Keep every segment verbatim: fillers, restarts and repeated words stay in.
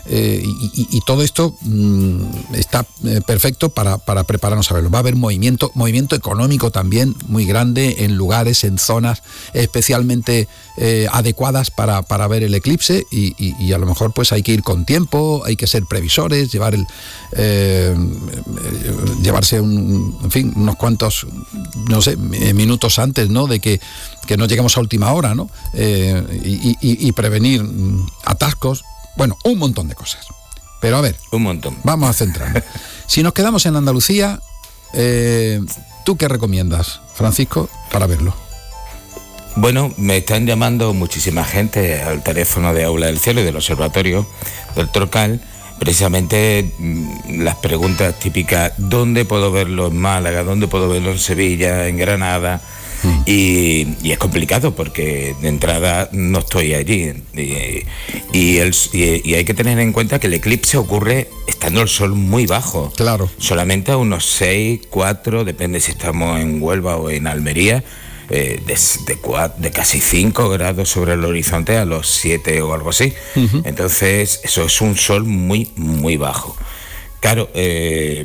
Eh, y, y, y todo esto mmm, está eh, perfecto para, para prepararnos a verlo. Va a haber movimiento, movimiento económico también muy grande en lugares, en zonas especialmente eh, adecuadas para, para ver el eclipse y, y, y a lo mejor pues hay que ir con tiempo, hay que ser previsores, llevar el eh, llevarse un, en fin, unos cuantos, no sé, minutos antes, ¿no? De que, que no lleguemos a última hora, ¿no? Eh, y, y, y prevenir atascos, bueno, un montón de cosas. Pero a ver, un montón. Vamos a centrarnos. Si nos quedamos en Andalucía, eh, ¿tú qué recomiendas, Francisco, para verlo? Bueno, me están llamando muchísima gente al teléfono de Aula del Cielo y del Observatorio del Torcal, precisamente mmm, las preguntas típicas: ¿dónde puedo verlo en Málaga? ¿Dónde puedo verlo en Sevilla? ¿En Granada? Mm. Y, y es complicado porque de entrada no estoy allí y, y, el, y, y hay que tener en cuenta que el eclipse ocurre estando el sol muy bajo. Claro. Solamente a unos seis, cuatro, depende si estamos en Huelva o en Almería, eh, de, de, cuatro, de casi cinco grados sobre el horizonte a los siete o algo así. Uh-huh. Entonces eso es un sol muy, muy bajo. Claro, eh,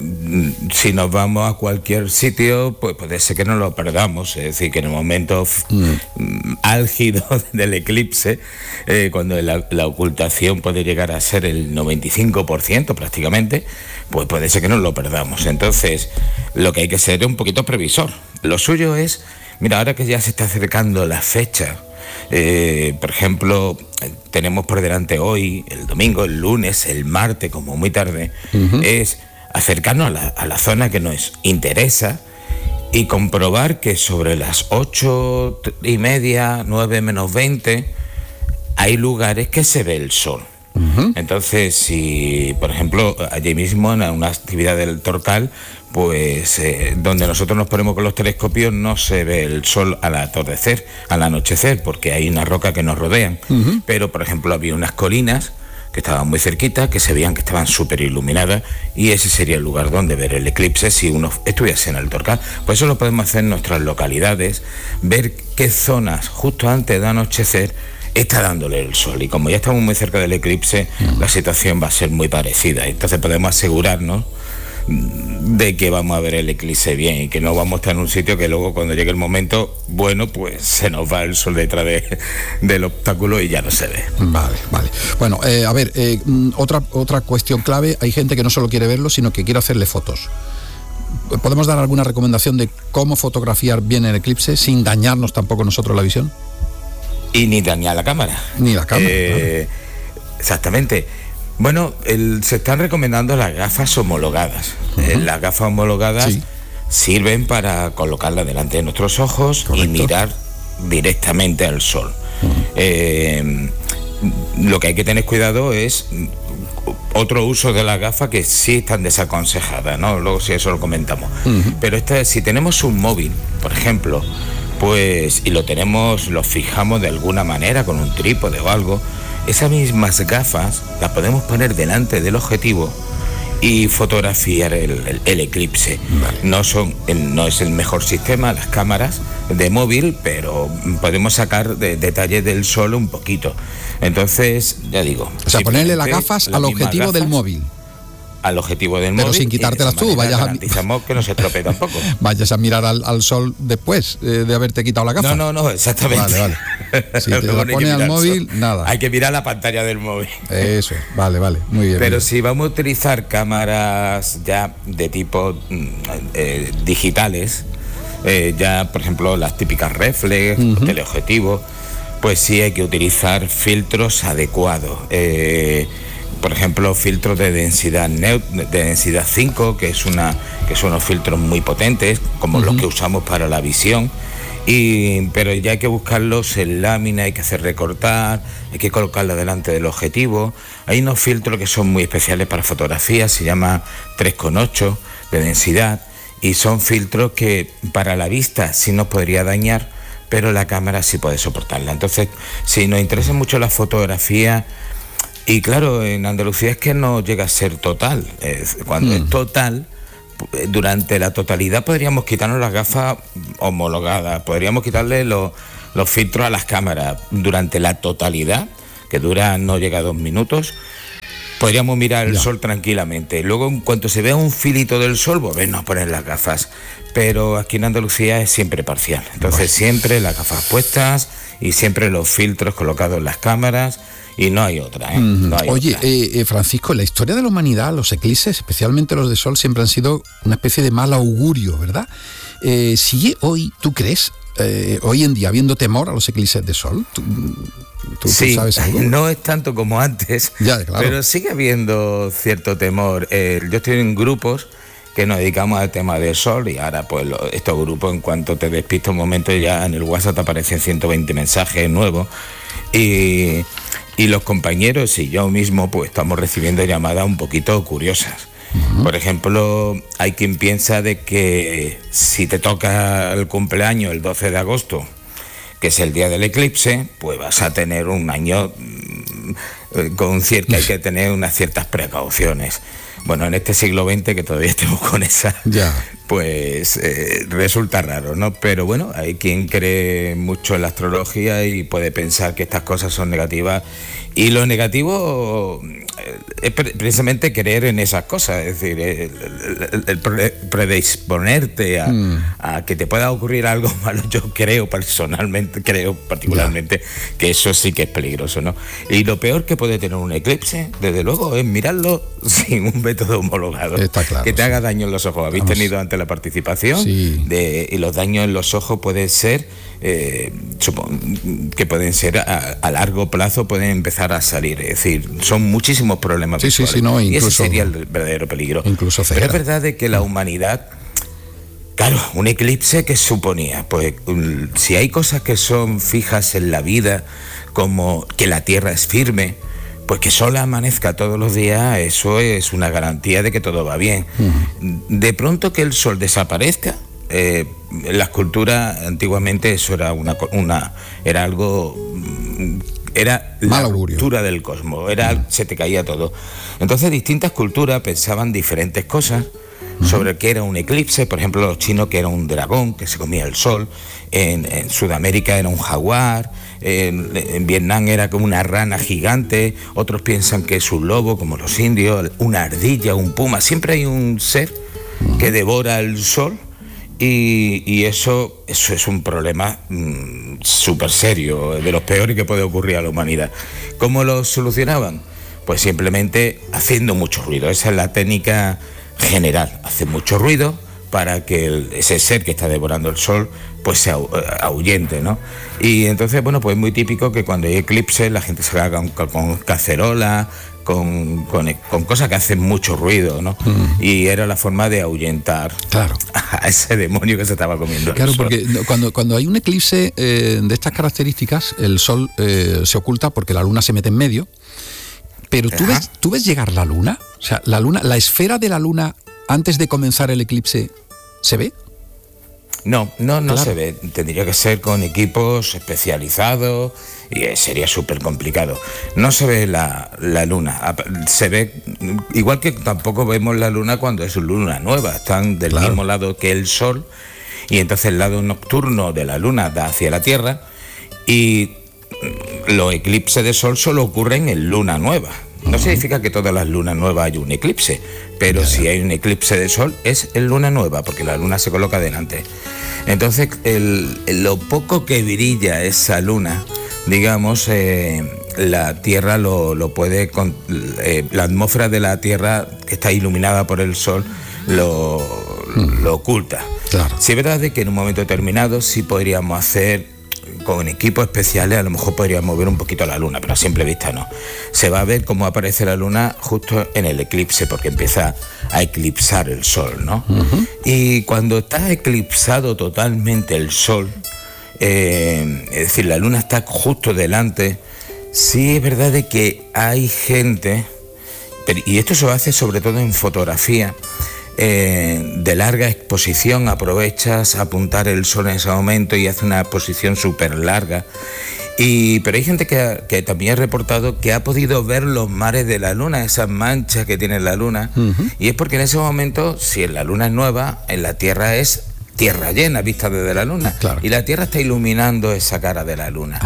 si nos vamos a cualquier sitio, pues puede ser que no lo perdamos. Es decir, que en el momento mm. álgido del eclipse, eh, cuando la, la ocultación puede llegar a ser el noventa y cinco por ciento prácticamente, pues puede ser que no lo perdamos. Entonces, lo que hay que ser es un poquito previsor. Lo suyo es, mira, ahora que ya se está acercando la fecha, Eh, por ejemplo, tenemos por delante hoy, el domingo, el lunes, el martes, como muy tarde, uh-huh. es acercarnos a la, a la zona que nos interesa y comprobar que sobre las ocho y media, nueve menos veinte, hay lugares que se ve el sol. Uh-huh. Entonces, si, por ejemplo, allí mismo en una actividad del Torcal, pues eh, donde nosotros nos ponemos con los telescopios no se ve el sol al atardecer, al anochecer, porque hay una roca que nos rodean. Uh-huh. Pero, por ejemplo, había unas colinas que estaban muy cerquitas, que se veían que estaban súper iluminadas, y ese sería el lugar donde ver el eclipse si uno estuviese en el Torcal. Pues eso lo podemos hacer en nuestras localidades, ver qué zonas justo antes de anochecer está dándole el sol, y como ya estamos muy cerca del eclipse, uh-huh. la situación va a ser muy parecida. Entonces podemos asegurarnos de que vamos a ver el eclipse bien y que no vamos a estar en un sitio que luego cuando llegue el momento, bueno, pues se nos va el sol detrás de, del obstáculo y ya no se ve. Vale, vale. Bueno, eh, a ver, eh, otra, otra cuestión clave: hay gente que no solo quiere verlo, sino que quiere hacerle fotos. ¿Podemos dar alguna recomendación de cómo fotografiar bien el eclipse sin dañarnos tampoco nosotros la visión? Y ni dañar la cámara. Ni la cámara. Eh, claro. Exactamente. Bueno, el, se están recomendando las gafas homologadas. Uh-huh. Eh, las gafas homologadas sí. sirven para colocarlas delante de nuestros ojos. Correcto. Y mirar directamente al sol. Uh-huh. Eh, lo que hay que tener cuidado es otro uso de las gafas que sí están desaconsejadas, ¿no? Luego si eso lo comentamos. Uh-huh. Pero esta, si tenemos un móvil, por ejemplo, pues y lo tenemos, lo fijamos de alguna manera con un trípode o algo, esas mismas gafas las podemos poner delante del objetivo y fotografiar el, el, el eclipse. Vale. No son, no es el mejor sistema las cámaras de móvil, pero podemos sacar de, detalles del sol un poquito. Entonces, ya digo, o sea, ponerle las gafas al objetivo gafas, del móvil. Al objetivo del Pero móvil. sin quitártelas tú, vayas a... garantizamos que no se estropee tampoco. Vayas a mirar al, al sol después eh, de haberte quitado la gafa. No, no, no, exactamente. Vale, vale. Si te la pones al móvil, sol. Nada. Hay que mirar la pantalla del móvil. Eso, vale, vale, muy bien. Pero bien. si vamos a utilizar cámaras ya de tipo eh, digitales, eh, ya por ejemplo las típicas reflex, uh-huh. teleobjetivos, pues sí hay que utilizar filtros adecuados. Eh, por ejemplo, filtros de densidad neut- de densidad cinco, que es una que son unos filtros muy potentes, como uh-huh. los que usamos para la visión, y pero ya hay que buscarlos en lámina, hay que hacer recortar, hay que colocarla delante del objetivo. Hay unos filtros que son muy especiales para fotografía, se llama tres coma ocho de densidad, y son filtros que para la vista sí nos podría dañar, pero la cámara sí puede soportarla. Entonces, si nos interesa mucho la fotografía, y claro, en Andalucía es que no llega a ser total. Es, cuando mm. es total, durante la totalidad podríamos quitarnos las gafas homologadas, podríamos quitarle los, los filtros a las cámaras. Durante la totalidad, que dura, no llega a dos minutos, podríamos mirar el ya. sol tranquilamente. Luego, en cuanto se vea un filito del sol, volvernos a poner las gafas. Pero aquí en Andalucía es siempre parcial. Entonces, bueno. siempre las gafas puestas y siempre los filtros colocados en las cámaras. Y no hay otra, ¿eh? Mm. No hay Oye, otra. Eh, eh, Francisco, en la historia de la humanidad, los eclipses, especialmente los de sol, siempre han sido una especie de mal augurio, ¿verdad? Eh, ¿Sigue hoy, tú crees, eh, hoy en día habiendo temor a los eclipses de sol? ¿Tú, tú, sí, tú sabes algo? No es tanto como antes, ya, claro. pero sigue habiendo cierto temor. Eh, yo estoy en grupos que nos dedicamos al tema del sol y ahora pues lo, estos grupos, en cuanto te despistas un momento, ya en el WhatsApp te aparecen ciento veinte mensajes nuevos y, y los compañeros y yo mismo pues estamos recibiendo llamadas un poquito curiosas. Uh-huh. Por ejemplo, hay quien piensa de que si te toca el cumpleaños el doce de agosto, que es el día del eclipse, pues vas a tener un año mmm, con cierto que hay que tener unas ciertas precauciones. Bueno, en este siglo veinte, que todavía estemos con esa, ya. pues eh, resulta raro, ¿no? Pero bueno, hay quien cree mucho en la astrología y puede pensar que estas cosas son negativas. Y lo negativo es precisamente creer en esas cosas, es decir, el, el, el predisponerte a, mm. a que te pueda ocurrir algo malo. Yo creo personalmente, creo particularmente yeah. que eso sí que es peligroso, ¿no? Y lo peor que puede tener un eclipse, desde luego, es mirarlo sin un método homologado. Está claro, que te sí. haga daño en los ojos. Habéis Vamos. tenido antes la participación sí. de, y los daños en los ojos pueden ser eh, que pueden ser a, a largo plazo, pueden empezar a salir, es decir, son muchísimos problemas sí, visuales. Sí, sí, no, incluso, y ese sería el verdadero peligro. Incluso Pero es verdad de que la humanidad, claro, un eclipse, ¿qué suponía? Pues si hay cosas que son fijas en la vida, como que la Tierra es firme, pues que Sol amanezca todos los días, eso es una garantía de que todo va bien. Uh-huh. De pronto que el Sol desaparezca, eh, en las culturas antiguamente eso era una, una era algo, era la ruptura del cosmos, era, uh-huh. se te caía todo. Entonces distintas culturas pensaban diferentes cosas uh-huh. sobre qué era un eclipse. Por ejemplo, los chinos, que era un dragón que se comía el sol. En, en Sudamérica era un jaguar. En, en Vietnam era como una rana gigante. Otros piensan que es un lobo, como los indios, una ardilla, un puma. Siempre hay un ser uh-huh. que devora el sol. Y, y eso, eso es un problema mmm, súper serio, de los peores que puede ocurrir a la humanidad. ¿Cómo lo solucionaban? Pues simplemente haciendo mucho ruido. Esa es la técnica general. Hace mucho ruido para que el, ese ser que está devorando el sol pues se ahuyente, ¿no? Y entonces, bueno, pues es muy típico que cuando hay eclipses la gente se haga con, con cacerola, Con, con, con cosas que hacen mucho ruido, ¿no? Mm. Y era la forma de ahuyentar claro. a ese demonio que se estaba comiendo. Claro, porque cuando, cuando hay un eclipse eh, de estas características, el sol eh, se oculta porque la luna se mete en medio. Pero ¿tú ves, ¿tú ves llegar la luna? O sea, la luna, la esfera de la luna antes de comenzar el eclipse, ¿se ve? No, no, no claro. se ve. Tendría que ser con equipos especializados y sería súper complicado. No se ve la, la luna. Se ve, igual que tampoco vemos la luna cuando es luna nueva. Están del claro. mismo lado que el sol y entonces el lado nocturno de la luna da hacia la Tierra y los eclipses de sol solo ocurren en luna nueva. No significa que todas las lunas nuevas hay un eclipse, pero si hay un eclipse de sol es en luna nueva, porque la luna se coloca delante. Entonces, el, lo poco que brilla esa luna, digamos, eh, la Tierra lo, lo puede, con, eh, la atmósfera de la Tierra, que está iluminada por el sol, lo, mm. lo oculta. Claro. Si es verdad de que en un momento determinado sí podríamos hacer, con equipos especiales, a lo mejor podríamos ver un poquito la luna, pero a simple vista no. Se va a ver cómo aparece la luna justo en el eclipse, porque empieza a eclipsar el sol, ¿no? Uh-huh. Y cuando está eclipsado totalmente el sol, eh, es decir, la luna está justo delante, sí es verdad de que hay gente, y esto se hace sobre todo en fotografía, Eh, de larga exposición, aprovechas a apuntar el sol en ese momento y hace una exposición súper larga. Y, pero hay gente que, que también ha reportado que ha podido ver los mares de la luna, esas manchas que tiene la luna, uh-huh. y es porque en ese momento, si la luna es nueva, en la Tierra es tierra llena vista desde la luna, claro. y la Tierra está iluminando esa cara de la luna. Ah.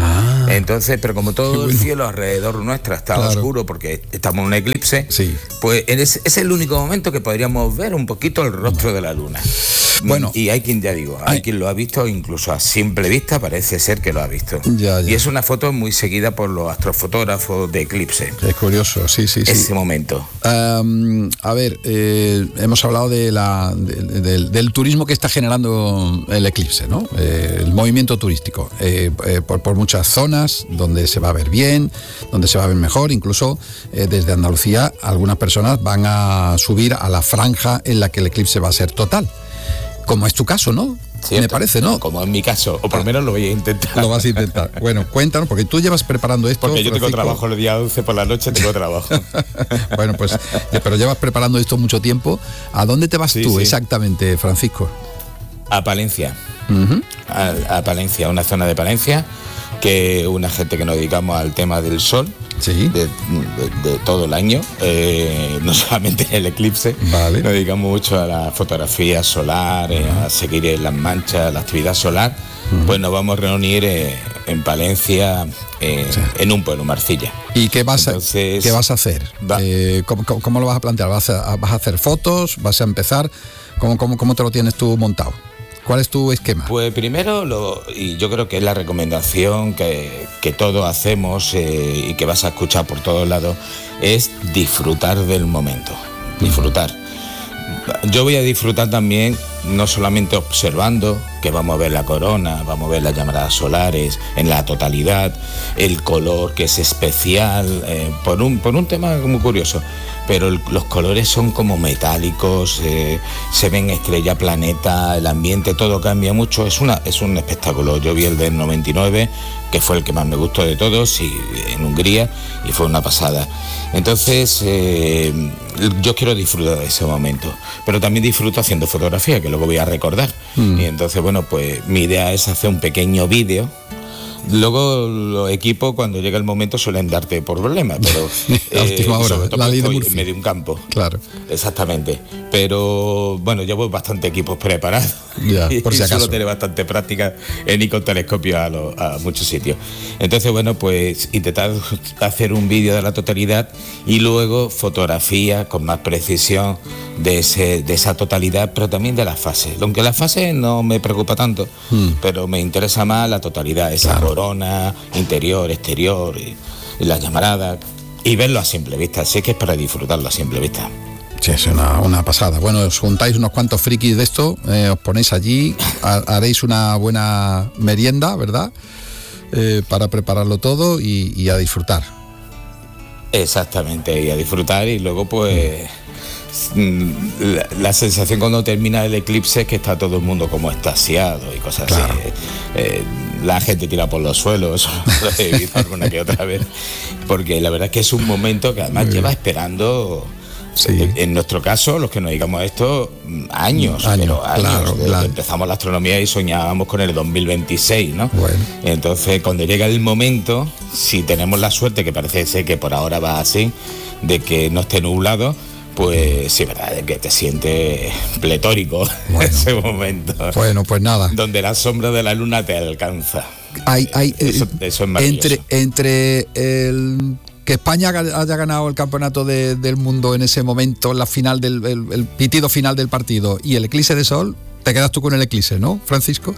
Ah. Entonces, pero como todo bueno. el cielo alrededor nuestro está claro. oscuro porque estamos en un eclipse, sí. pues es, es el único momento que podríamos ver un poquito el rostro de la luna. Bueno, y hay quien, ya digo, hay, hay quien lo ha visto, incluso a simple vista parece ser que lo ha visto. Ya, ya. Y es una foto muy seguida por los astrofotógrafos de eclipse. Es curioso, sí, sí, sí. Ese momento. Um, a ver, eh, hemos hablado de la, de, de, del turismo que está generando el eclipse, ¿no? Eh, el movimiento turístico. Eh, eh, por, por muchas zonas donde se va a ver bien, donde se va a ver mejor, incluso eh, desde Andalucía algunas personas van a subir a la franja en la que el eclipse va a ser total. Como es tu caso, ¿no? Cierto. Me parece, ¿no? Como en mi caso, o por lo menos lo voy a intentar. Lo vas a intentar. Bueno, cuéntanos, porque tú llevas preparando esto. Porque yo tengo Francisco. trabajo el día once por la noche, tengo trabajo. Bueno, pues, pero llevas preparando esto mucho tiempo. ¿A dónde te vas sí, tú sí. exactamente, Francisco? A Palencia. Uh-huh. A, a Palencia, una zona de Palencia, que una gente que nos dedicamos al tema del sol. Sí. De, de, de todo el año, eh, no solamente el eclipse, vale. Nos dedicamos mucho a la fotografía solar, eh, a seguir las manchas, la actividad solar. Uh-huh. Pues nos vamos a reunir eh, en Palencia, eh, sí. en un pueblo, Marcilla. ¿Y qué vas, Entonces, a, ¿qué vas a hacer? Va. Eh, ¿cómo, cómo, ¿Cómo lo vas a plantear? ¿Vas a, vas a hacer fotos? ¿Vas a empezar? ¿Cómo, cómo, cómo te lo tienes tú montado? ¿Cuál es tu esquema? Pues primero, lo, y yo creo que es la recomendación que, que todos hacemos eh, y que vas a escuchar por todos lados, es disfrutar del momento, disfrutar. Yo voy a disfrutar también, no solamente observando, que vamos a ver la corona, vamos a ver las llamaradas solares en la totalidad, el color que es especial, eh, por, un, por un tema muy curioso, pero el, los colores son como metálicos, eh, se ven estrella, planeta, el ambiente, todo cambia mucho, es, una, es un espectáculo. Yo vi el del noventa y nueve, que fue el que más me gustó de todos, y en Hungría, y fue una pasada. Entonces, eh, yo quiero disfrutar de ese momento, pero también disfruto haciendo fotografía, que luego voy a recordar. Mm. Y entonces, bueno, pues mi idea es hacer un pequeño vídeo. Luego los equipos cuando llega el momento suelen darte por problemas, pero la eh, última hora, sobre todo la ley de Murphy. En medio de un campo. Claro. Exactamente. Pero bueno, llevo bastante equipos preparados. Ya, por si y acaso. Solo tener bastante práctica en ir con telescopio a, lo, a muchos sitios. Entonces, bueno, pues intentar hacer un vídeo de la totalidad y luego fotografía con más precisión de ese, de esa totalidad, pero también de las fases. Aunque las fases no me preocupa tanto, mm. pero me interesa más la totalidad, esa claro. corona, interior, exterior, y, y las llamaradas, y verlo a simple vista. Así que es para disfrutarlo a simple vista. Sí, es una, una pasada. Bueno, os juntáis unos cuantos frikis de esto, eh, os ponéis allí, ha, haréis una buena merienda, ¿verdad? Eh, para prepararlo todo y, y a disfrutar. Exactamente, y a disfrutar, y luego pues la, la sensación cuando termina el eclipse es que está todo el mundo como extasiado y cosas claro. así. Eh, la gente tira por los suelos, eso lo he visto alguna que otra vez, porque la verdad es que es un momento que además lleva esperando. Sí. En nuestro caso, los que nos dedicamos a esto, años, años pero años. Claro, claro. Empezamos la astronomía y soñábamos con el dos mil veintiséis, ¿no? Bueno. Entonces, cuando llega el momento, si tenemos la suerte, que parece ser que por ahora va así, de que no esté nublado, pues sí, verdad, de que te sientes pletórico bueno. en ese momento. Bueno, pues nada. Donde la sombra de la luna te alcanza. Hay, hay, eso, eh, eso es maravilloso. Entre, entre el... que España haya ganado el campeonato de, del mundo en ese momento, la final del el, el pitido final del partido y el eclipse de sol, te quedas tú con el eclipse, ¿no, Francisco?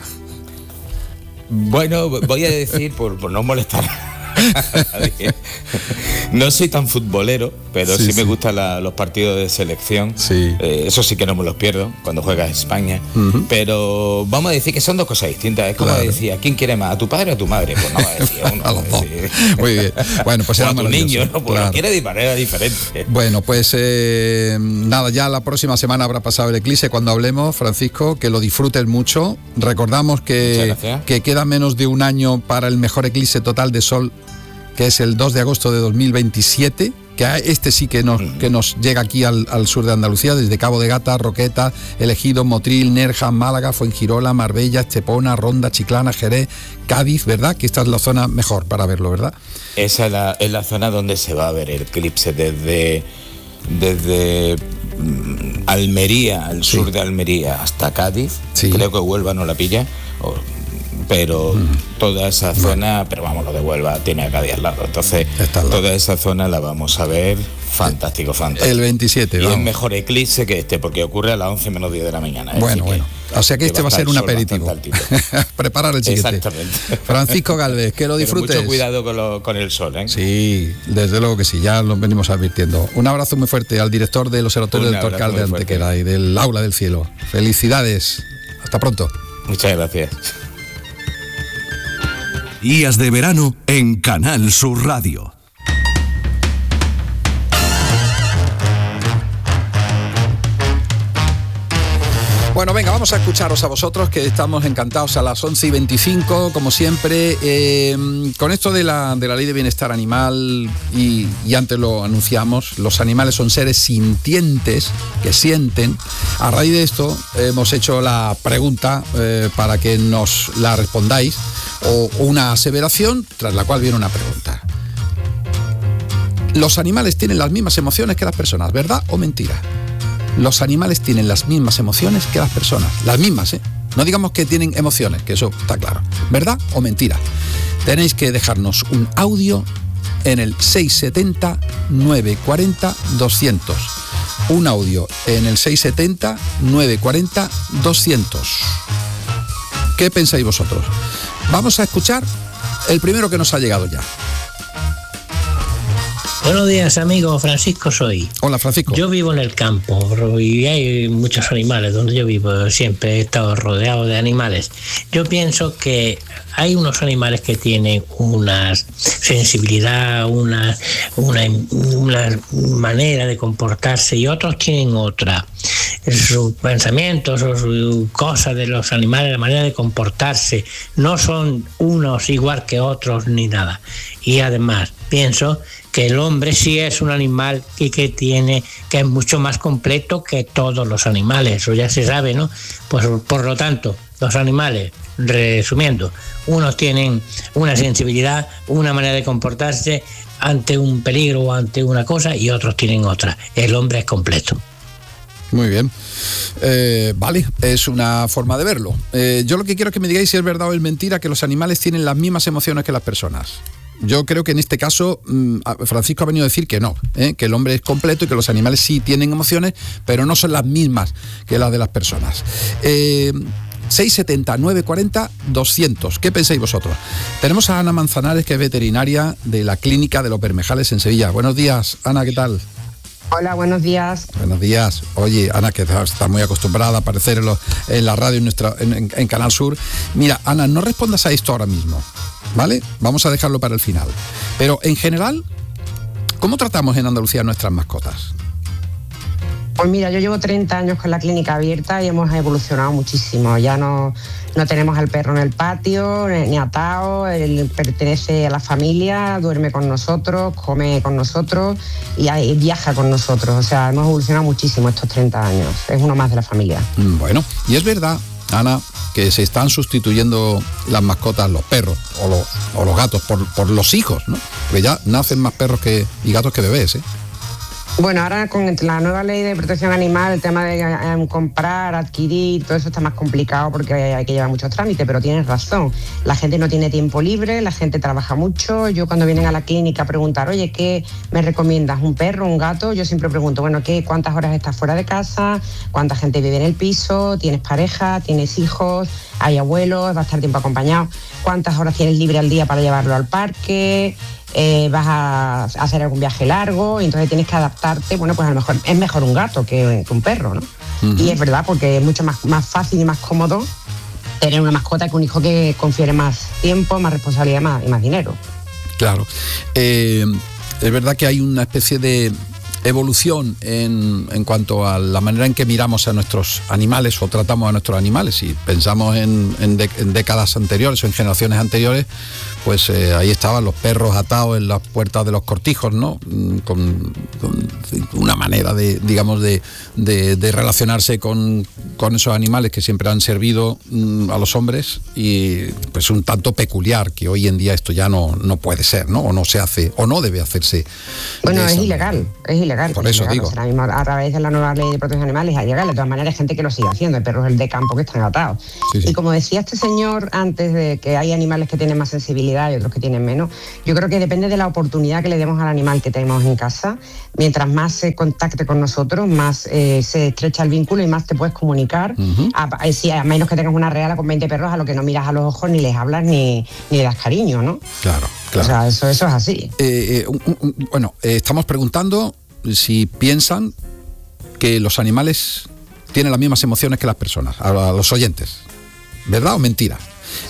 Bueno, voy a decir, por, por no molestar a nadie, no soy tan futbolero, pero sí, sí me sí. gustan la, los partidos de selección. Sí. Eh, eso sí que no me los pierdo cuando juega España. Uh-huh. Pero vamos a decir que son dos cosas distintas. Es como claro. decir, ¿a quién quiere más? ¿A tu padre o a tu madre? Pues no va a decir uno. A los dos. Muy bien. Bueno, pues era a tu niño, ¿no? Pues claro. quiere de manera diferente. Bueno, pues eh, nada, ya la próxima semana habrá pasado el eclipse cuando hablemos, Francisco, que lo disfrutes mucho. Recordamos que, que queda menos de un año para el mejor eclipse total de sol, que es el dos de agosto de dos mil veintisiete, que este sí que nos, que nos llega aquí al, al sur de Andalucía, desde Cabo de Gata, Roqueta, El Ejido, Motril, Nerja, Málaga, Fuengirola, Marbella, Estepona, Ronda, Chiclana, Jerez, Cádiz, ¿verdad? Que esta es la zona mejor para verlo, ¿verdad? Esa es la, es la zona donde se va a ver el eclipse, desde, desde Almería, al sí. sur de Almería, hasta Cádiz. Sí. Creo que Huelva no la pilla, o, pero mm. toda esa zona, pero vamos, lo de Huelva tiene a Cádiz al lado, entonces lado. toda esa zona la vamos a ver fantástico, fantástico. El veintisiete, y vamos. es mejor eclipse que este, porque ocurre a las once menos diez de la mañana. Bueno, bueno. O sea que este va a ser un aperitivo. Preparar el chiquete. Exactamente. Francisco Gálvez, que lo disfrutes. Pero mucho cuidado con, lo, con el sol, ¿eh? Sí, desde luego que sí, ya lo venimos advirtiendo. Un abrazo muy fuerte al director del Observatorio del Torcal de Antequera y del Aula del Cielo. Felicidades. Hasta pronto. Muchas gracias. Días de verano en Canal Sur Radio. Bueno, venga, vamos a escucharos a vosotros, que estamos encantados a las once y veinticinco, como siempre, eh, con esto de la, de la ley de bienestar animal, y, y antes lo anunciamos, los animales son seres sintientes, que sienten. A raíz de esto hemos hecho la pregunta eh, para que nos la respondáis, o una aseveración, tras la cual viene una pregunta. Los animales tienen las mismas emociones que las personas, ¿verdad o mentira? Los animales tienen las mismas emociones que las personas. Las mismas, ¿eh? No digamos que tienen emociones, que eso está claro. ¿Verdad o mentira? Tenéis que dejarnos un audio en el seis siete cero, nueve cuatro cero, doscientos. Un audio en el seis siete cero, nueve cuatro cero, doscientos. ¿Qué pensáis vosotros? Vamos a escuchar el primero que nos ha llegado ya. Buenos días, amigo. Francisco soy. Hola, Francisco. Yo vivo en el campo y hay muchos animales donde yo vivo. Siempre he estado rodeado de animales. Yo pienso que hay unos animales que tienen una sensibilidad, una, una, una manera de comportarse, y otros tienen otra. Sus pensamientos o sus cosas de los animales, la manera de comportarse, no son unos igual que otros ni nada. Y además pienso que el hombre sí es un animal y que tiene, que es mucho más completo que todos los animales, eso ya se sabe, ¿no? Pues por lo tanto, los animales, resumiendo, unos tienen una sensibilidad, una manera de comportarse ante un peligro o ante una cosa, y otros tienen otra. El hombre es completo. Muy bien. Eh, vale, es una forma de verlo. Eh, yo lo que quiero es que me digáis si es verdad o es mentira que los animales tienen las mismas emociones que las personas. Yo creo que en este caso Francisco ha venido a decir que no, ¿eh? que el hombre es completo y que los animales sí tienen emociones, pero no son las mismas que las de las personas. Eh, seis siete cero, nueve cuatro cero, doscientos. ¿Qué pensáis vosotros? Tenemos a Ana Manzanares, que es veterinaria de la Clínica de los Bermejales en Sevilla. Buenos días, Ana, ¿qué tal? Hola, buenos días. Buenos días. Oye, Ana, que está muy acostumbrada a aparecer en, los, en la radio en, nuestra, en, en, en Canal Sur. Mira, Ana, no respondas a esto ahora mismo, ¿vale? Vamos a dejarlo para el final. Pero, en general, ¿cómo tratamos en Andalucía nuestras mascotas? Pues mira, yo llevo treinta años con la clínica abierta y hemos evolucionado muchísimo. Ya no, no tenemos al perro en el patio, ni atado, él pertenece a la familia, duerme con nosotros, come con nosotros y, y viaja con nosotros. O sea, hemos evolucionado muchísimo estos treinta años. Es uno más de la familia. Bueno, y es verdad, Ana, que se están sustituyendo las mascotas, los perros o los, o los gatos, por, por los hijos, ¿no? Porque ya nacen más perros que, y gatos que bebés, ¿eh? Bueno, ahora con la nueva ley de protección animal, el tema de eh, comprar, adquirir, todo eso está más complicado porque hay que llevar muchos trámites, pero tienes razón. La gente no tiene tiempo libre, la gente trabaja mucho. Yo cuando vienen a la clínica a preguntar, oye, ¿qué me recomiendas? ¿Un perro, un gato? Yo siempre pregunto, bueno, ¿qué, ¿cuántas horas estás fuera de casa? ¿Cuánta gente vive en el piso? ¿Tienes pareja? ¿Tienes hijos? ¿Hay abuelos? ¿Va a estar tiempo acompañado? ¿Cuántas horas tienes libre al día para llevarlo al parque? Eh, vas a hacer algún viaje largo y entonces tienes que adaptarte. Bueno, pues a lo mejor es mejor un gato que, que un perro, ¿no? Uh-huh. Y es verdad, porque es mucho más, más fácil y más cómodo tener una mascota que un hijo que confiere más tiempo, más responsabilidad más, y más dinero. Claro. Eh, es verdad que hay una especie de evolución en, en cuanto a la manera en que miramos a nuestros animales o tratamos a nuestros animales. Si pensamos en, en, de, en décadas anteriores o en generaciones anteriores, pues eh, ahí estaban los perros atados en las puertas de los cortijos, ¿no? Con, con una manera manera de, digamos, de, de, de relacionarse con, con esos animales que siempre han servido mmm, a los hombres, y pues un tanto peculiar, que hoy en día esto ya no, no puede ser, ¿no? O no se hace, o no debe hacerse. Bueno, es ilegal, es ilegal. Por es eso ilegal. digo. O sea, mismo, a través de la nueva ley de protección de animales es ilegal. De todas maneras, hay gente que lo sigue haciendo. Hay perros el de campo que están atados. Sí, sí. Y como decía este señor antes, de que hay animales que tienen más sensibilidad y otros que tienen menos, yo creo que depende de la oportunidad que le demos al animal que tenemos en casa. Mientras más se contacte con nosotros, más eh, se estrecha el vínculo y más te puedes comunicar. Uh-huh. a, a, si, a menos que tengas una reala con veinte perros a los que no miras a los ojos, ni les hablas, ni, ni le das cariño, ¿no? Claro, claro. O sea, eso, eso es así. Eh, eh, un, un, bueno, eh, estamos preguntando si piensan que los animales tienen las mismas emociones que las personas, a, a los oyentes. ¿Verdad o mentira?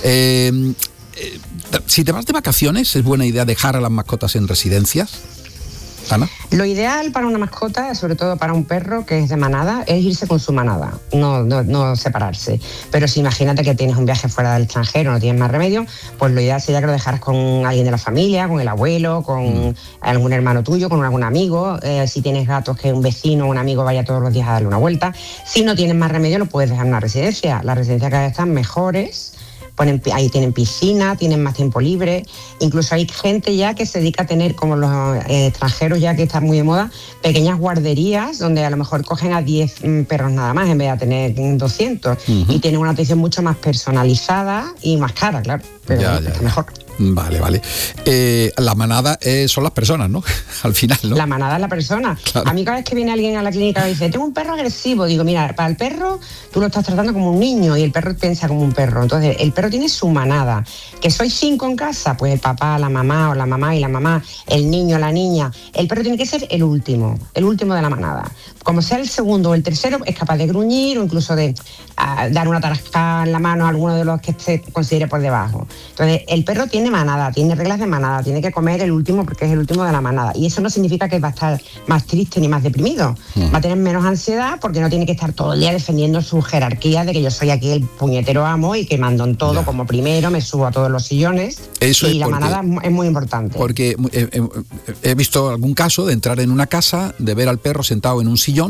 Eh, eh, si te vas de vacaciones, ¿es buena idea dejar a las mascotas en residencias? Ana. Lo ideal para una mascota, sobre todo para un perro que es de manada, es irse con su manada, no, no, no separarse. Pero si imagínate que tienes un viaje fuera del extranjero, no tienes más remedio, pues lo ideal sería que lo dejaras con alguien de la familia, con el abuelo, con mm. algún hermano tuyo, con algún amigo. Eh, si tienes gatos, que un vecino o un amigo vaya todos los días a darle una vuelta. Si no tienes más remedio, lo puedes dejar en una residencia. Las residencias cada vez están mejores. Ponen, ahí tienen piscina, tienen más tiempo libre, incluso hay gente ya que se dedica a tener, como los eh, extranjeros ya que están muy de moda, pequeñas guarderías donde a lo mejor cogen a diez mm, perros nada más en vez de tener doscientos, uh-huh. y tienen una atención mucho más personalizada y más cara, claro, pero ya, bueno, ya, está ya. mejor. Vale, vale. Eh, la manada eh, son las personas, ¿no? Al final, ¿no? La manada es la persona. Claro. A mí cada vez que viene alguien a la clínica y dice, tengo un perro agresivo, digo, mira, para el perro tú lo estás tratando como un niño y el perro piensa como un perro. Entonces, el perro tiene su manada. ¿Que sois cinco en casa? Pues el papá, la mamá, o la mamá y la mamá, el niño, la niña. El perro tiene que ser el último, el último de la manada. Como sea el segundo o el tercero, es capaz de gruñir o incluso de uh, dar una tarascada en la mano a alguno de los que se considere por debajo. Entonces, el perro tiene manada, tiene reglas de manada, tiene que comer el último porque es el último de la manada. Y eso no significa que va a estar más triste ni más deprimido. Uh-huh. Va a tener menos ansiedad porque no tiene que estar todo el día defendiendo su jerarquía de que yo soy aquí el puñetero amo y que mando en todo, ya. Como primero, me subo a todos los sillones. Eso y es la porque, manada es muy importante. Porque eh, eh, he visto algún caso de entrar en una casa, de ver al perro sentado en un sillón,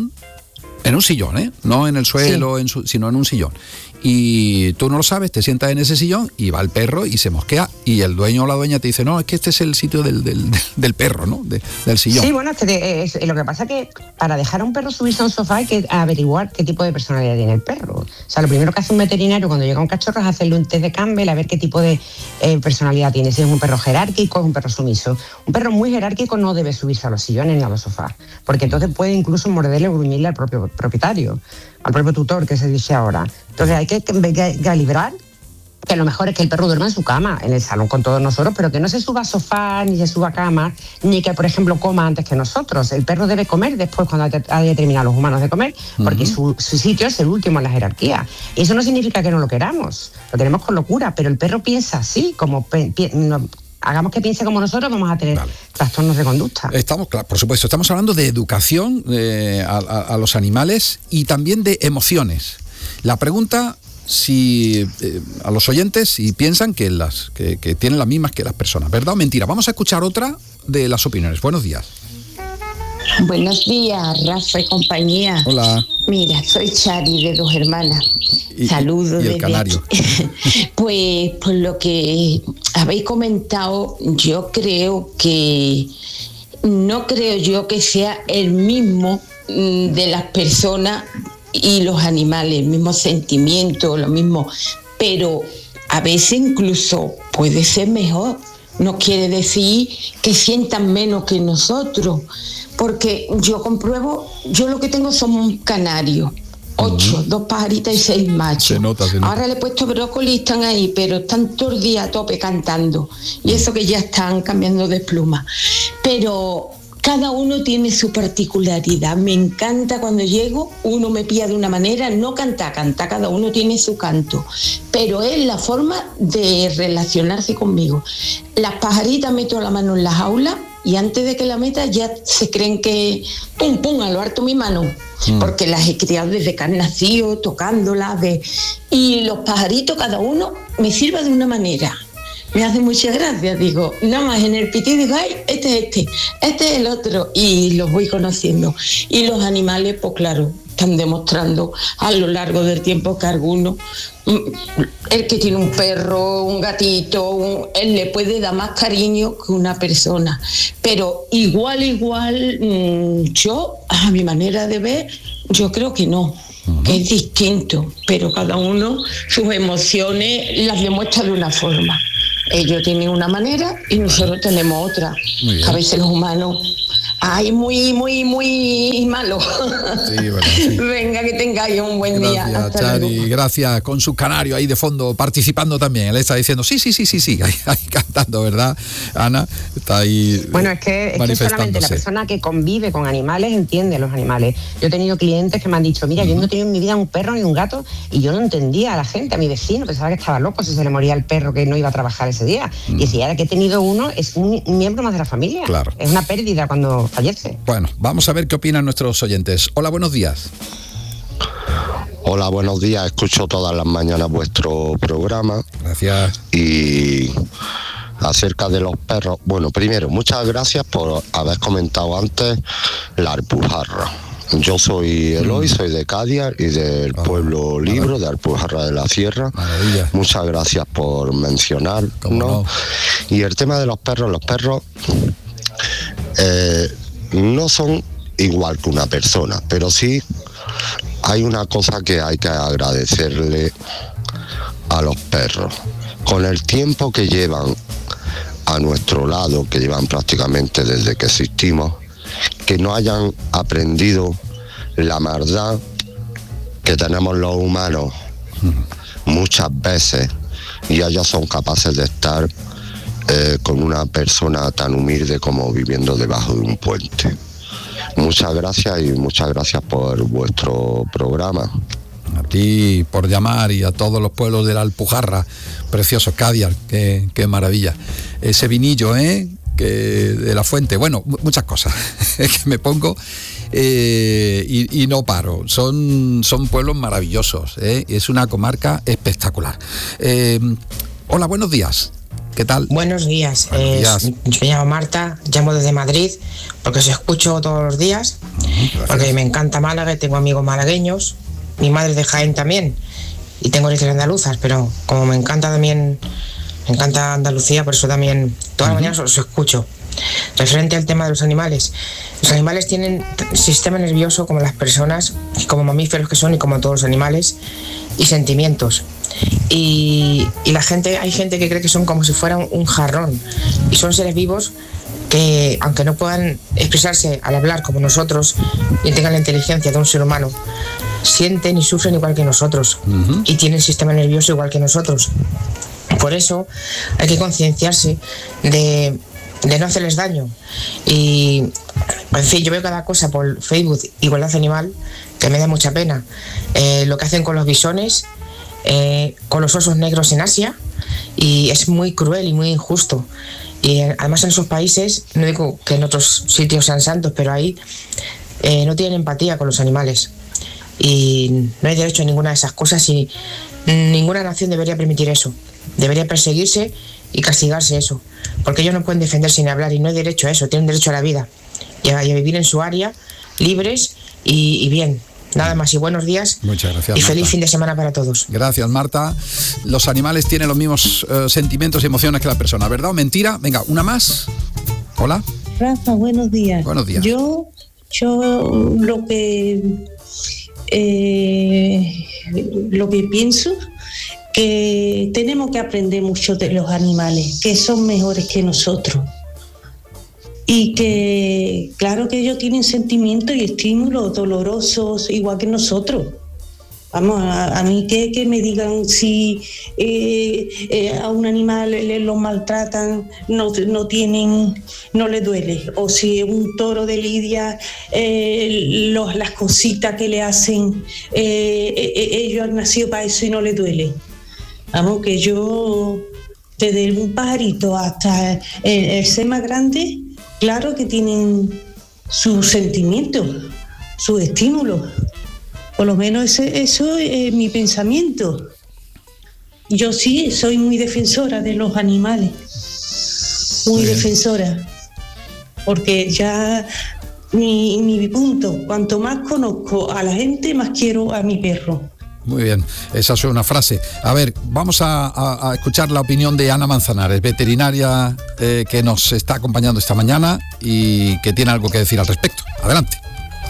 en un sillón, ¿eh? No en el suelo, sí. en su, sino en un sillón. Y tú no lo sabes, te sientas en ese sillón y va el perro y se mosquea y el dueño o la dueña te dice, no, es que este es el sitio del, del, del perro, ¿no? De, del sillón. Sí, bueno, es que es, lo que pasa es que para dejar a un perro subirse a un sofá hay que averiguar qué tipo de personalidad tiene el perro. O sea, lo primero que hace un veterinario cuando llega un cachorro es hacerle un test de Campbell a ver qué tipo de eh, personalidad tiene. Si es un perro jerárquico, es un perro sumiso. Un perro muy jerárquico no debe subirse a los sillones ni a los sofás, porque entonces puede incluso morderle o gruñirle al propio propietario, al propio tutor, que se dice ahora. Entonces hay que calibrar que lo mejor es que el perro duerma en su cama, en el salón con todos nosotros, pero que no se suba a sofá, ni se suba a cama, ni que, por ejemplo, coma antes que nosotros. El perro debe comer después cuando haya terminado los humanos de comer, porque uh-huh. su, su sitio es el último en la jerarquía. Y eso no significa que no lo queramos, lo queremos con locura, pero el perro piensa así, como... Pe- pi- no, hagamos que piense como nosotros, vamos a tener vale. trastornos de conducta. Estamos, claro, por supuesto, estamos hablando de educación eh, a, a, a los animales y también de emociones. La pregunta, si eh, a los oyentes, si piensan que, las, que, que tienen las mismas que las personas, ¿verdad o mentira? Vamos a escuchar otra de las opiniones. Buenos días. Buenos días, Rafa y compañía. Hola. Mira, soy Chari de Dos Hermanas. Y, Saludos y el desde canario. Aquí. Pues por lo que habéis comentado, yo creo que no creo yo que sea el mismo de las personas y los animales, el mismo sentimiento, lo mismo, pero a veces incluso puede ser mejor. No quiere decir que sientan menos que nosotros, porque yo compruebo, yo lo que tengo son un canario, ocho, uh-huh. dos pajaritas y seis machos. Se nota, se nota. Ahora le he puesto brócoli y están ahí, pero están todo el día a tope cantando, y eso que ya están cambiando de pluma. Pero cada uno tiene su particularidad. Me encanta cuando llego, uno me pilla de una manera, no canta, canta, cada uno tiene su canto, pero es la forma de relacionarse conmigo. Las pajaritas meto la mano en la jaula y antes de que la meta ya se creen que pum, pum, a lo harto mi mano, mm. porque las he criado desde que han nacido, tocándolas, de... y los pajaritos cada uno me sirve de una manera. me hace mucha gracia, digo, nada más en el pitido digo, ay, este es este, este es el otro, y los voy conociendo. Y los animales, pues claro, están demostrando a lo largo del tiempo que algunos, el que tiene un perro, un gatito, un, él le puede dar más cariño que una persona. Pero igual, igual, yo, a mi manera de ver, yo creo que no, uh-huh. que es distinto, pero cada uno sus emociones las demuestra de una forma. Ellos tienen una manera y nosotros tenemos otra. A veces los humanos, ay, muy, muy, muy malo. Sí, bueno, sí. Venga, que tengáis un buen gracias, día. Hasta Chari, luego. Gracias, con su canario ahí de fondo, participando también. Él está diciendo, sí, sí, sí, sí, sí, ahí, ahí cantando, ¿verdad, Ana? Está ahí Bueno, es que, es que solamente la persona que convive con animales entiende a los animales. Yo he tenido clientes que me han dicho, mira, uh-huh. yo no he tenido en mi vida un perro ni un gato, y yo no entendía a la gente, a mi vecino, pensaba que estaba loco si se le moría el perro que no iba a trabajar ese día. Uh-huh. Y decía, ahora que he tenido uno, es un miembro más de la familia. Claro. Es una pérdida cuando fallece. Bueno, vamos a ver qué opinan nuestros oyentes. Hola, buenos días. Hola, buenos días. Escucho todas las mañanas vuestro programa. Gracias. Y acerca de los perros, bueno, primero, muchas gracias por haber comentado antes la Alpujarra. Yo soy Eloy, mm. soy de Cádiz y del oh, pueblo Libro, vale. de Alpujarra de la Sierra. Maravilla. Muchas gracias por mencionar, ¿no? ¿no? Y el tema de los perros, los perros eh, no son igual que una persona, pero sí hay una cosa que hay que agradecerle a los perros. Con el tiempo que llevan a nuestro lado, que llevan prácticamente desde que existimos, que no hayan aprendido la maldad que tenemos los humanos muchas veces, y ellos son capaces de estar eh, con una persona tan humilde como viviendo debajo de un puente. Muchas gracias y muchas gracias por vuestro programa. A ti por llamar y a todos los pueblos de la Alpujarra, precioso Cádiz, qué, qué maravilla. Ese vinillo, ¿eh? Que de la fuente, bueno, muchas cosas. Es que me pongo eh, y, y no paro. Son, son pueblos maravillosos, ¿eh? Es una comarca espectacular. Eh, hola, buenos días. ¿Qué tal? Buenos días. Buenos eh, días. Yo me llamo Marta, llamo desde Madrid porque os escucho todos los días, uh-huh, porque me encanta Málaga y tengo amigos malagueños. Mi madre es de Jaén también y tengo orígenes andaluzas, pero como me encanta también, me encanta Andalucía, por eso también todas las uh-huh. mañanas os escucho. Referente al tema de los animales, los animales tienen sistema nervioso como las personas, como mamíferos que son y como todos los animales, y sentimientos. Y, y la gente, hay gente que cree que son como si fueran un jarrón, y son seres vivos que, aunque no puedan expresarse al hablar como nosotros y tengan la inteligencia de un ser humano, sienten y sufren igual que nosotros, uh-huh. y tienen sistema nervioso igual que nosotros. Por eso hay que concienciarse de, de no hacerles daño. Y, en fin, yo veo cada cosa por Facebook, Igualdad Animal, que me da mucha pena. Eh, lo que hacen con los bisones, eh, con los osos negros en Asia, y es muy cruel y muy injusto. Y además en esos países, no digo que en otros sitios sean santos, pero ahí eh, no tienen empatía con los animales. Y no hay derecho a ninguna de esas cosas, y ninguna nación debería permitir eso. Debería perseguirse y castigarse eso, porque ellos no pueden defenderse ni hablar, y no hay derecho a eso, tienen derecho a la vida y a, y a vivir en su área libres y, y bien. Nada más y buenos días. Muchas gracias, y Marta. Feliz fin de semana para todos. Gracias, Marta. Los animales tienen los mismos uh, sentimientos y emociones que la persona, ¿verdad o mentira? Venga, una más. Hola. Rafa, buenos días. Buenos días. Yo, yo lo que eh, lo que pienso que tenemos que aprender mucho de los animales, que son mejores que nosotros. Y que, claro que ellos tienen sentimientos y estímulos dolorosos, igual que nosotros. Vamos, a, a mí que, que me digan si eh, eh, a un animal le, lo maltratan, no, no tienen, no le duele. O si un toro de lidia, eh, los, las cositas que le hacen, eh, eh, ellos han nacido para eso y no le duele. Vamos, que yo, desde un pajarito hasta el, el ser más grande, claro que tienen sus sentimientos, sus estímulos. Por lo menos ese, eso es mi pensamiento. yo sí soy muy defensora de los animales, muy Bien. defensora, porque ya mi, mi punto, cuanto más conozco a la gente, más quiero a mi perro. Muy bien, esa es una frase. A ver, vamos a, a, a escuchar la opinión de Ana Manzanares, veterinaria eh, que nos está acompañando esta mañana y que tiene algo que decir al respecto. Adelante.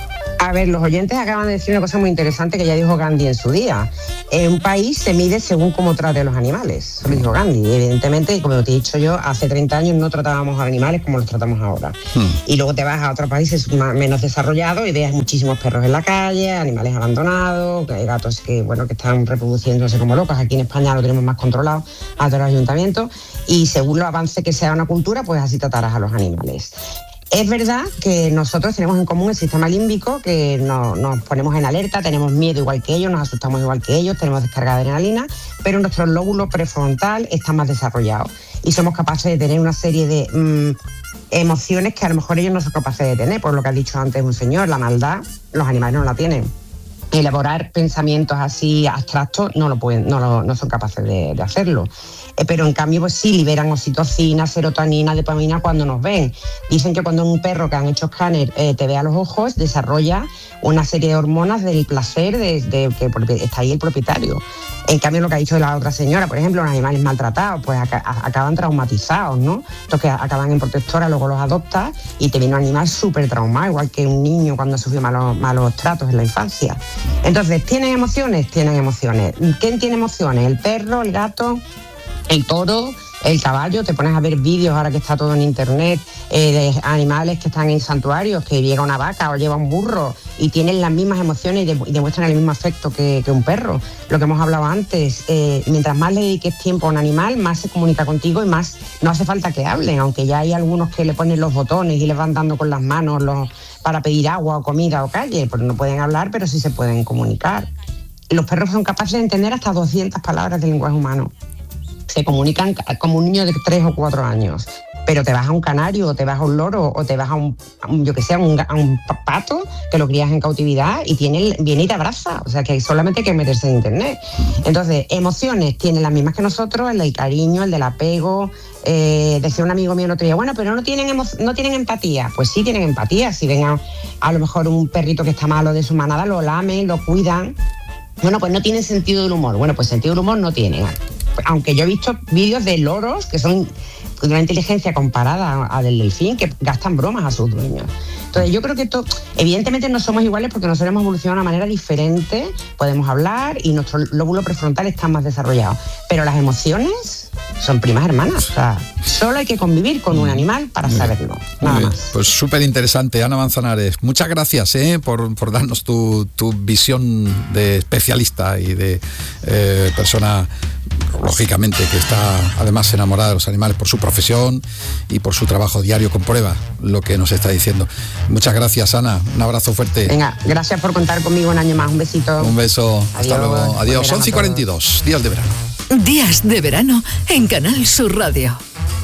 A ver, los oyentes acaban de decir una cosa muy interesante que ya dijo Gandhi en su día. Eh, un país se mide según cómo trate a los animales. Eso lo dijo Gandhi. Evidentemente, como te he dicho yo, hace treinta años no tratábamos a los animales como los tratamos ahora. Hmm. Y luego te vas a otros países más, menos desarrollados y ves muchísimos perros en la calle, animales abandonados, gatos que, bueno, que están reproduciéndose como locos. Aquí en España lo tenemos más controlado a todos los ayuntamientos. Y según los avances que sea una cultura, pues así tratarás a los animales. Es verdad que nosotros tenemos en común el sistema límbico, que no, nos ponemos en alerta, tenemos miedo igual que ellos, nos asustamos igual que ellos, tenemos descarga de adrenalina, pero nuestro lóbulo prefrontal está más desarrollado y somos capaces de tener una serie de mmm, emociones que a lo mejor ellos no son capaces de tener, por lo que ha dicho antes un señor, la maldad, los animales no la tienen. Elaborar pensamientos así abstractos no lo pueden, no, lo, no son capaces de, de hacerlo. Eh, pero en cambio pues sí liberan oxitocina, serotonina, dopamina cuando nos ven. Dicen que cuando un perro que han hecho escáner eh, te ve a los ojos, desarrolla una serie de hormonas del placer de, de que está ahí el propietario. En cambio, lo que ha dicho la otra señora, por ejemplo, los animales maltratados, pues ac- acaban traumatizados, ¿no? Los que acaban en protectora, luego los adoptas y te viene un animal súper traumado, igual que un niño cuando sufrió malos, malos tratos en la infancia. Entonces, ¿tienen emociones? Tienen emociones. ¿Quién tiene emociones? El perro, el gato, el toro, el caballo. Te pones a ver vídeos ahora que está todo en internet eh, de animales que están en santuarios, que llega una vaca o lleva un burro y tienen las mismas emociones y, de, y demuestran el mismo afecto que, que un perro. Lo que hemos hablado antes, eh, mientras más le dediques tiempo a un animal, más se comunica contigo y más no hace falta que hablen, aunque ya hay algunos que le ponen los botones y les van dando con las manos los, para pedir agua o comida o calle, pues no pueden hablar, pero sí se pueden comunicar. Los perros son capaces de entender hasta doscientas palabras del lenguaje humano. Se comunican como un niño de tres o cuatro años. Pero te vas a un canario, o te vas a un loro, o te vas a un, a un yo que sé, a un, a un pato que lo crías en cautividad y tiene, viene y te abraza. O sea que solamente hay que meterse en internet. Entonces, emociones tienen las mismas que nosotros, el del cariño, el del apego. Eh, decía un amigo mío el otro día, bueno, pero no tienen, emo- no tienen empatía. Pues sí tienen empatía. Si ven a, a lo mejor un perrito que está malo de su manada, lo lamen, lo cuidan. Bueno, pues no tienen sentido del humor. Bueno, pues sentido del humor no tienen. Aunque yo he visto vídeos de loros que son de una inteligencia comparada a del delfín, que gastan bromas a sus dueños. Entonces yo creo que esto, evidentemente no somos iguales porque nosotros hemos evolucionado de una manera diferente, podemos hablar y nuestro lóbulo prefrontal está más desarrollado. Pero las emociones son primas hermanas. O sea, solo hay que convivir con un animal para saberlo. Nada más. Pues súper interesante, Ana Manzanares. Muchas gracias eh, por, por darnos tu, tu visión de especialista y de eh, persona, lógicamente, que está además enamorada de los animales por su profesión y por su trabajo diario. Comprueba lo que nos está diciendo. Muchas gracias, Ana. Un abrazo fuerte. Venga, gracias por contar conmigo un año más. Un besito. Un beso. Adiós. Hasta luego. Adiós. once y cuarenta y dos. Días de verano. Días de verano en Canal Sur Radio.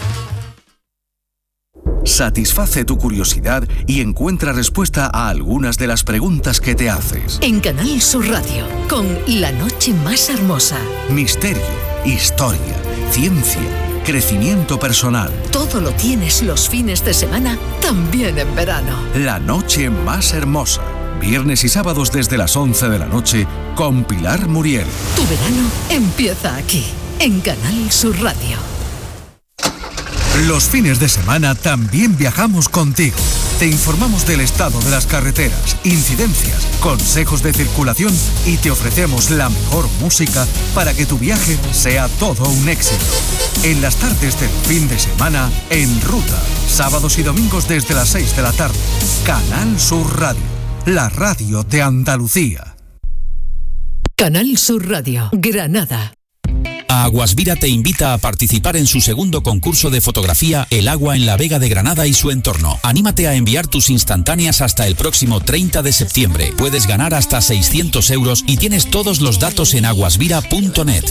Satisface tu curiosidad y encuentra respuesta a algunas de las preguntas que te haces. En Canal Sur Radio, con La Noche Más Hermosa. Misterio, historia, ciencia, crecimiento personal. Todo lo tienes los fines de semana, también en verano. La Noche Más Hermosa. Viernes y sábados desde las once de la noche con Pilar Muriel. Tu verano empieza aquí, en Canal Sur Radio. Los fines de semana también viajamos contigo. Te informamos del estado de las carreteras, incidencias, consejos de circulación y te ofrecemos la mejor música para que tu viaje sea todo un éxito. En las tardes del fin de semana, En Ruta, sábados y domingos desde las seis de la tarde. Canal Sur Radio, la radio de Andalucía. Canal Sur Radio, Granada. Aguasvira te invita a participar en su segundo concurso de fotografía El agua en la Vega de Granada y su entorno. Anímate a enviar tus instantáneas hasta el próximo treinta de septiembre. Puedes ganar hasta seiscientos euros y tienes todos los datos en aguasvira punto net.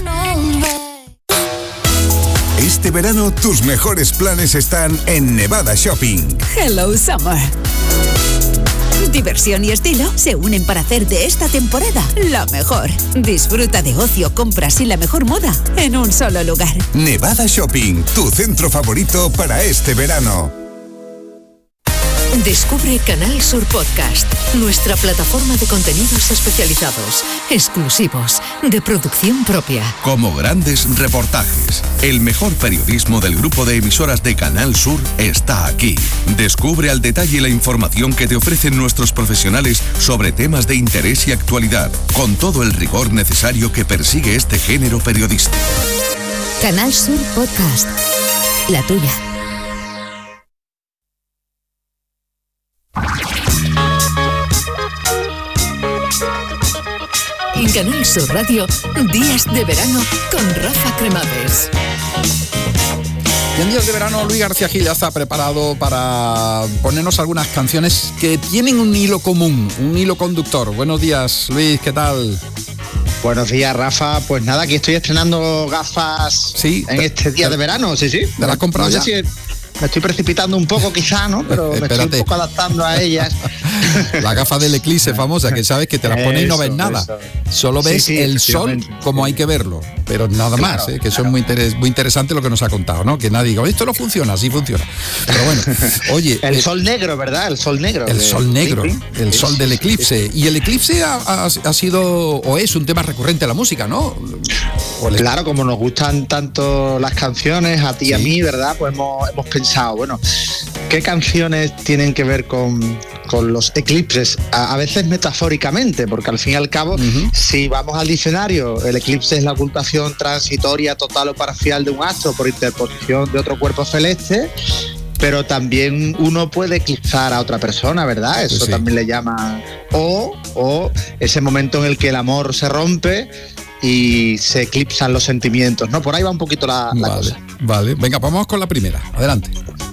Este verano tus mejores planes están en Nevada Shopping. Hello Summer. Diversión y estilo se unen para hacer de esta temporada la mejor. Disfruta de ocio, compras y la mejor moda en un solo lugar. Nevada Shopping, tu centro favorito para este verano. Descubre Canal Sur Podcast, nuestra plataforma de contenidos especializados, exclusivos, de producción propia. Como grandes reportajes, el mejor periodismo del grupo de emisoras de Canal Sur está aquí. Descubre al detalle la información que te ofrecen nuestros profesionales sobre temas de interés y actualidad, con todo el rigor necesario que persigue este género periodístico. Canal Sur Podcast, la tuya. En Canal Sur Radio, Días de Verano con Rafa Cremades. Y en Días de Verano, Luis García Gil ya está preparado para ponernos algunas canciones que tienen un hilo común, un hilo conductor. Buenos días, Luis, ¿qué tal? Buenos días, Rafa. Pues nada, aquí estoy estrenando gafas sí, en este día de verano, sí, sí. ¿Te las has comprado no ya? sé si me estoy precipitando un poco quizá, ¿no? Pero me estoy un poco adaptando a ellas. La gafa del eclipse famosa, que sabes que te las pones y no ves nada. Eso. Solo ves sí, sí, el sol como hay que verlo, pero nada claro, más, ¿eh? Que claro. eso es muy, interes- muy interesante lo que nos ha contado, ¿no? Que nadie diga, esto no funciona, sí funciona. Pero bueno, oye... El eh, sol negro, ¿verdad? El sol negro. El de, sol negro, sí, sí, el sí, sol sí, del sí, eclipse. sí. Y el eclipse ha, ha- ha sido o es un tema recurrente en la música, ¿no? O el- Claro, como nos gustan tanto las canciones, a ti y a Sí. mí, ¿verdad? Pues hemos, hemos pensado, bueno, ¿qué canciones tienen que ver con, con los eclipses? A, a veces metafóricamente, porque al fin y al cabo, Uh-huh. si vamos al diccionario, el eclipse es la ocultación transitoria total o parcial de un astro por interposición de otro cuerpo celeste. Pero también uno puede eclipsar a otra persona, ¿verdad? Eso Pues sí. también le llaman. O, o ese momento en el que el amor se rompe y se eclipsan los sentimientos, ¿no? Por ahí va un poquito la, la Vale, cosa. vale. Venga, vamos con la primera. Adelante.